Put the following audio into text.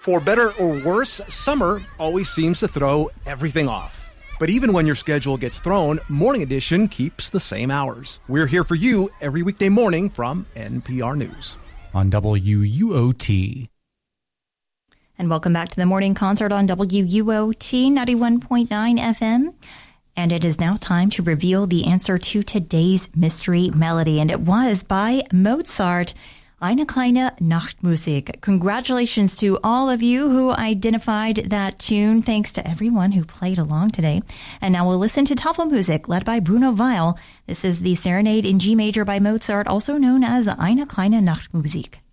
For better or worse, summer always seems to throw everything off. But even when your schedule gets thrown, Morning Edition keeps the same hours. We're here for you every weekday morning from NPR News. On WUOT. And welcome back to the morning concert on WUOT 91.9 FM. And it is now time to reveal the answer to today's mystery melody. And it was by Mozart, Eine kleine Nachtmusik. Congratulations to all of you who identified that tune. Thanks to everyone who played along today. And now we'll listen to Tafelmusik, led by Bruno Weil. This is the Serenade in G major by Mozart, also known as Eine kleine Nachtmusik.